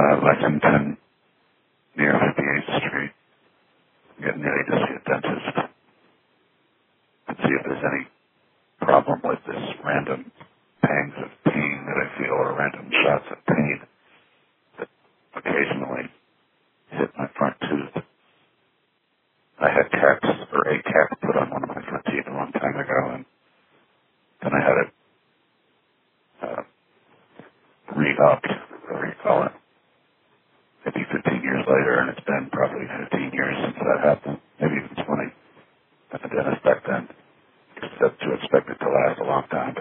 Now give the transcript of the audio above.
Lexington, near 58th Street. Getting ready to see a dentist and see if there's any problem with this random pangs of pain that I feel, or random shots of pain that occasionally hit my front tooth. I had caps, or a cap put on one of my front teeth a long time ago, and then I had it re-upped, whatever you call it.